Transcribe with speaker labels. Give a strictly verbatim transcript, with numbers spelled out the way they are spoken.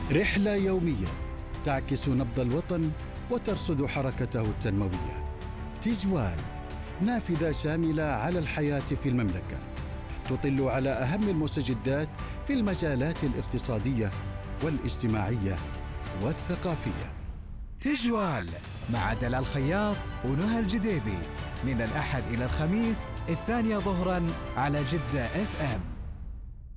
Speaker 1: رحلة يومية تعكس نبض الوطن وترصد حركته التنموية. تجوال، نافذة شاملة على الحياة في المملكة، تطل على أهم المستجدات في المجالات الاقتصادية والاجتماعية والثقافية.
Speaker 2: تجوال مع دلال الخياط ونهى الجديبي، من الأحد إلى الخميس الثانية ظهراً على جدة اف ام.